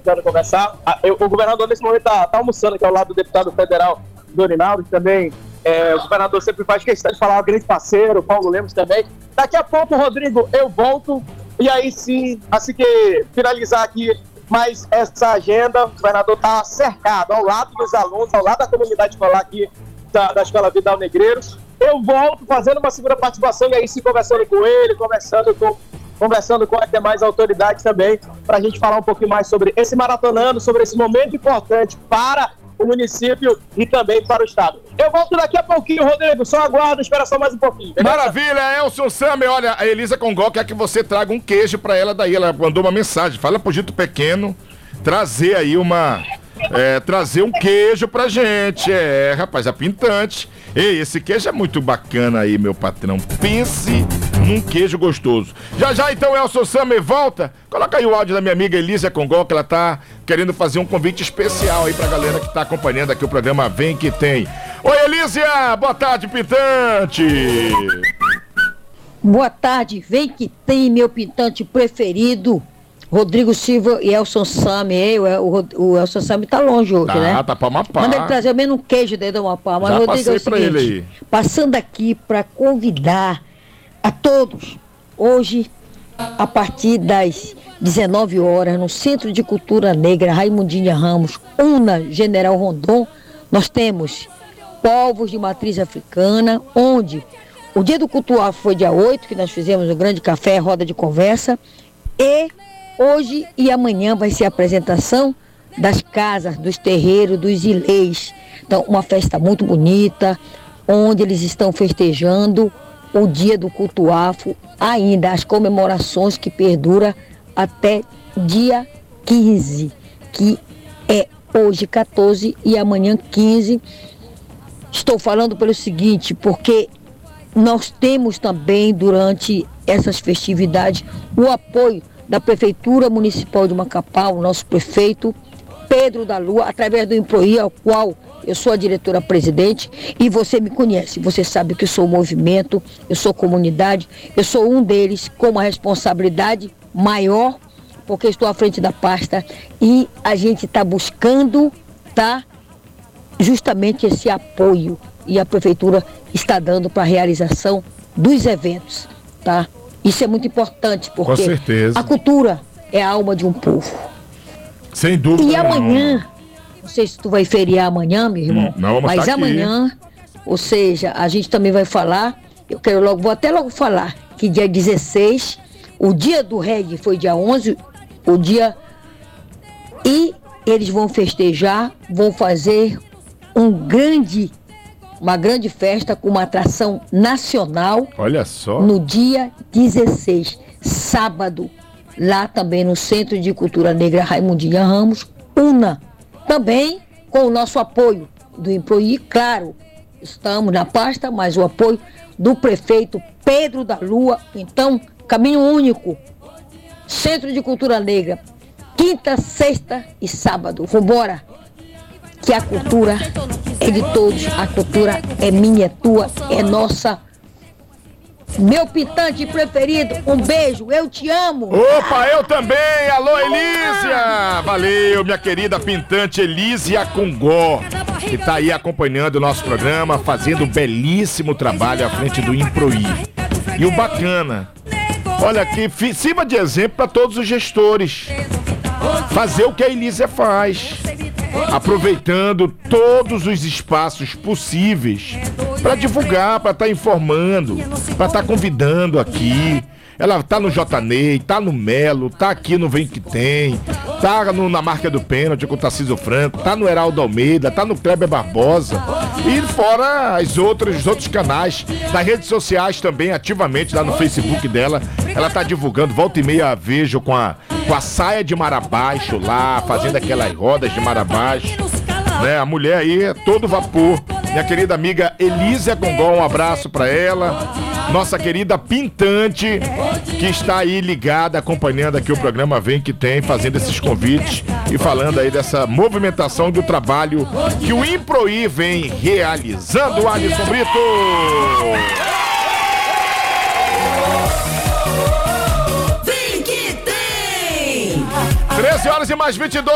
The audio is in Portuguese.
tentando conversar. O governador nesse momento está almoçando aqui ao lado do deputado federal Dorinaldo, que também o governador sempre faz questão de falar, o grande parceiro, Paulo Lemos também. Daqui a pouco, Rodrigo, eu volto, e aí sim, assim que finalizar aqui mais essa agenda, o governador está cercado ao lado dos alunos, ao lado da comunidade escolar aqui da Escola Vidal Negreiros. Eu volto fazendo uma segunda participação, e aí sim conversando com ele, conversando com as demais autoridades também, para a gente falar um pouquinho mais sobre esse maratonando, sobre esse momento importante para o município e também para o estado. Eu volto daqui a pouquinho, Rodrigo, só aguardo, espera só mais um pouquinho. Beleza? Maravilha, Elson Sami, olha, a Elisa Congó quer que você traga um queijo para ela daí, ela mandou uma mensagem, fala pro Gito Pequeno trazer aí trazer um queijo pra gente, rapaz, a Pintante. Ei, esse queijo é muito bacana aí, meu patrão, pense num queijo gostoso. Já então, Elson Sami volta, coloca aí o áudio da minha amiga Elisa Congó, que ela tá querendo fazer um convite especial aí pra galera que tá acompanhando aqui o programa Vem Que Tem. Oi, Elísia, boa tarde, Pintante. Boa tarde, Vem Que Tem, meu pintante preferido, Rodrigo Silva e Elson Sami. O Elson Sami tá longe hoje, né? Tá pra Amapá. Manda ele trazer ao menos um queijo dentro do Amapá. Mas, já Rodrigo, é o seguinte, ele aí. Passando aqui para convidar a todos, hoje, a partir das 19 horas, no Centro de Cultura Negra Raimundinha Ramos, UNA General Rondon, nós temos povos de matriz africana, onde o dia do culto afro foi dia 8, que nós fizemos um grande café, roda de conversa, e hoje e amanhã vai ser a apresentação das casas, dos terreiros, dos ilês. Então, uma festa muito bonita, onde eles estão festejando o dia do culto afro, ainda as comemorações que perduram até dia 15, que é hoje 14 e amanhã 15. Estou falando pelo seguinte, porque nós temos também, durante essas festividades, o apoio da Prefeitura Municipal de Macapá, o nosso prefeito Pedro da Lua, através do IMPROI, ao qual eu sou a diretora-presidente, e você me conhece, você sabe que eu sou movimento, eu sou comunidade, eu sou um deles com uma responsabilidade maior, porque estou à frente da pasta, e a gente está buscando, justamente esse apoio, e a Prefeitura está dando para a realização dos eventos, Isso é muito importante, porque com certeza, a cultura é a alma de um povo. Sem dúvida. E amanhã, não sei se tu vai feriar amanhã, meu irmão, não, mas tá amanhã, ou seja, a gente também vai falar, vou até logo falar, que dia 16, o dia do reggae foi dia 11, e eles vão festejar, vão fazer uma grande festa com uma atração nacional. Olha só. No dia 16, sábado, lá também no Centro de Cultura Negra Raimundinha Ramos, UNA, também com o nosso apoio do IMPROI, claro, estamos na pasta, mas o apoio do prefeito Pedro da Lua. Então, caminho único, Centro de Cultura Negra, quinta, sexta e sábado. Vambora, que a cultura é de todos, a cultura é minha, é tua, é nossa. Meu pintante preferido, um beijo, eu te amo. Opa, eu também, alô Elísia. Valeu, minha querida pintante Elísia Congó, que tá aí acompanhando o nosso programa, fazendo um belíssimo trabalho à frente do IMPROI. E o bacana, olha aqui, sirva de exemplo para todos os gestores, fazer o que a Elísia faz, aproveitando todos os espaços possíveis para divulgar, para estar informando, para estar convidando aqui. Ela tá no JNEI, tá no Melo, tá aqui no Vem Que Tem, tá na Marca do Pênalti com o Tarcísio Franco, tá no Heraldo Almeida, tá no Kleber Barbosa, e fora os outros canais, nas redes sociais também, ativamente, lá no Facebook dela, ela tá divulgando, volta e meia vejo com a saia de Marabaixo lá, fazendo aquelas rodas de Marabaixo, né? A mulher aí é todo vapor. Minha querida amiga Elísia Congó, um abraço pra ela. Nossa querida pintante, que está aí ligada, acompanhando aqui o programa Vem Que Tem, fazendo esses convites e falando aí dessa movimentação do trabalho que o IMPROI vem realizando. Alisson Brito! 13 horas e mais 22.